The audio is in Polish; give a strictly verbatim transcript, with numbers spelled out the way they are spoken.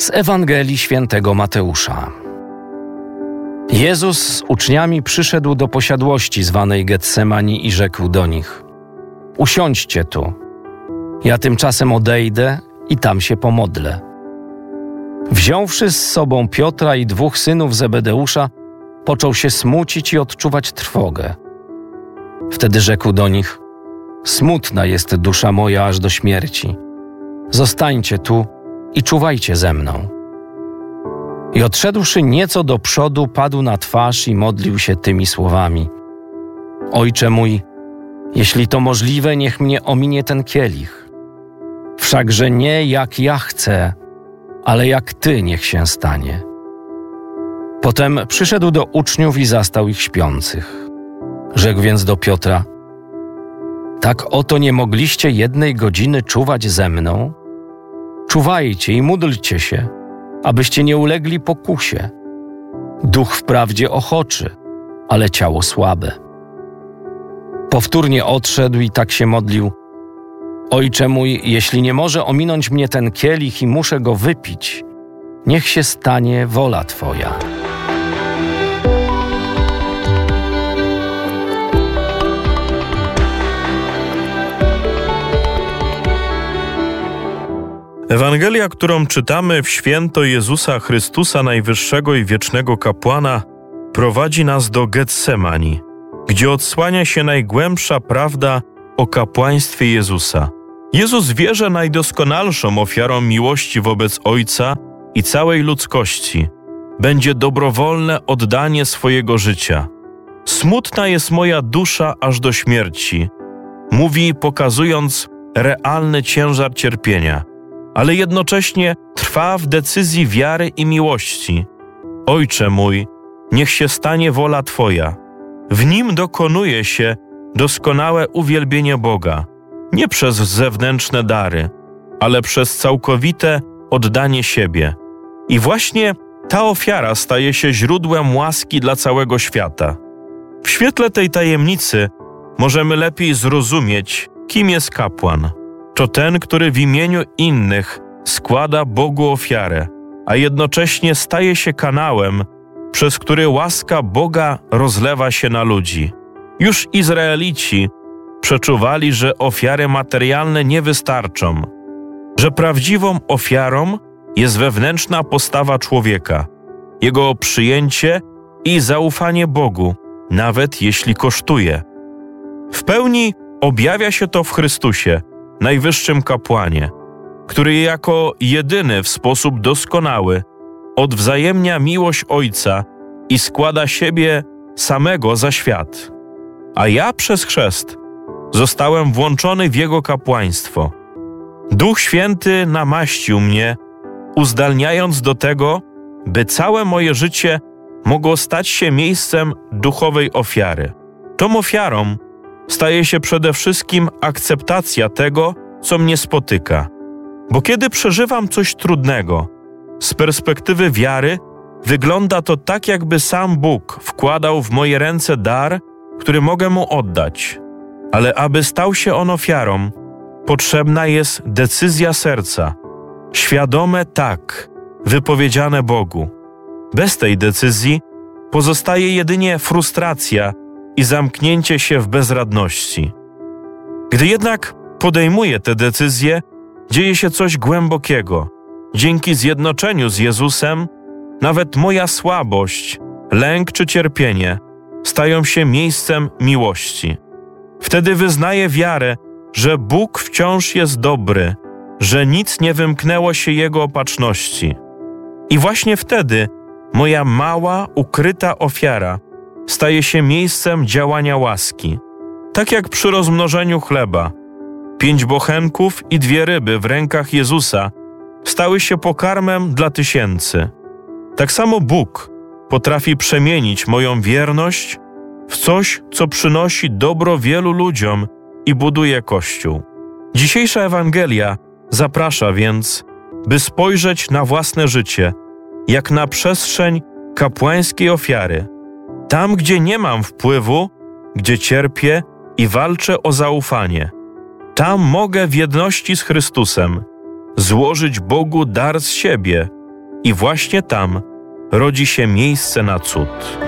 Z Ewangelii Świętego Mateusza. Jezus z uczniami przyszedł do posiadłości zwanej Getsemani i rzekł do nich: usiądźcie tu, ja tymczasem odejdę i tam się pomodlę. Wziąwszy z sobą Piotra i dwóch synów Zebedeusza, począł się smucić i odczuwać trwogę. Wtedy rzekł do nich: smutna jest dusza moja aż do śmierci. Zostańcie tu i czuwajcie ze mną. I odszedłszy nieco do przodu, padł na twarz i modlił się tymi słowami: Ojcze mój, jeśli to możliwe, niech mnie ominie ten kielich. Wszakże nie jak ja chcę, ale jak Ty niech się stanie. Potem przyszedł do uczniów i zastał ich śpiących. Rzekł więc do Piotra: tak oto nie mogliście jednej godziny czuwać ze mną? Czuwajcie i módlcie się, abyście nie ulegli pokusie. Duch wprawdzie ochoczy, ale ciało słabe. Powtórnie odszedł i tak się modlił: Ojcze mój, jeśli nie może ominąć mnie ten kielich i muszę go wypić, niech się stanie wola Twoja. Ewangelia, którą czytamy w święto Jezusa Chrystusa, najwyższego i wiecznego kapłana, prowadzi nas do Getsemani, gdzie odsłania się najgłębsza prawda o kapłaństwie Jezusa. Jezus wie, że najdoskonalszą ofiarą miłości wobec Ojca i całej ludzkości będzie dobrowolne oddanie swojego życia. Smutna jest moja dusza aż do śmierci, mówi, pokazując realny ciężar cierpienia, ale jednocześnie trwa w decyzji wiary i miłości. Ojcze mój, niech się stanie wola Twoja. W nim dokonuje się doskonałe uwielbienie Boga, nie przez zewnętrzne dary, ale przez całkowite oddanie siebie. I właśnie ta ofiara staje się źródłem łaski dla całego świata. W świetle tej tajemnicy możemy lepiej zrozumieć, kim jest kapłan. To ten, który w imieniu innych składa Bogu ofiarę, a jednocześnie staje się kanałem, przez który łaska Boga rozlewa się na ludzi. Już Izraelici przeczuwali, że ofiary materialne nie wystarczą, że prawdziwą ofiarą jest wewnętrzna postawa człowieka, jego przyjęcie i zaufanie Bogu, nawet jeśli kosztuje. W pełni objawia się to w Chrystusie, najwyższym kapłanie, który jako jedyny w sposób doskonały odwzajemnia miłość Ojca i składa siebie samego za świat. A ja przez chrzest zostałem włączony w Jego kapłaństwo. Duch Święty namaścił mnie, uzdalniając do tego, by całe moje życie mogło stać się miejscem duchowej ofiary. Tą ofiarą staje się przede wszystkim akceptacja tego, co mnie spotyka. Bo kiedy przeżywam coś trudnego, z perspektywy wiary wygląda to tak, jakby sam Bóg wkładał w moje ręce dar, który mogę Mu oddać. Ale aby stał się on ofiarą, potrzebna jest decyzja serca, świadome tak, wypowiedziane Bogu. Bez tej decyzji pozostaje jedynie frustracja i zamknięcie się w bezradności. Gdy jednak podejmuję tę decyzję, dzieje się coś głębokiego. Dzięki zjednoczeniu z Jezusem, nawet moja słabość, lęk czy cierpienie stają się miejscem miłości. Wtedy wyznaję wiarę, że Bóg wciąż jest dobry, że nic nie wymknęło się Jego opatrzności. I właśnie wtedy moja mała, ukryta ofiara staje się miejscem działania łaski. Tak jak przy rozmnożeniu chleba. Pięć bochenków i dwie ryby w rękach Jezusa stały się pokarmem dla tysięcy. Tak samo Bóg potrafi przemienić moją wierność w coś, co przynosi dobro wielu ludziom i buduje Kościół. Dzisiejsza Ewangelia zaprasza więc, by spojrzeć na własne życie, jak na przestrzeń kapłańskiej ofiary. Tam, gdzie nie mam wpływu, gdzie cierpię i walczę o zaufanie, tam mogę w jedności z Chrystusem złożyć Bogu dar z siebie I właśnie tam rodzi się miejsce na cud.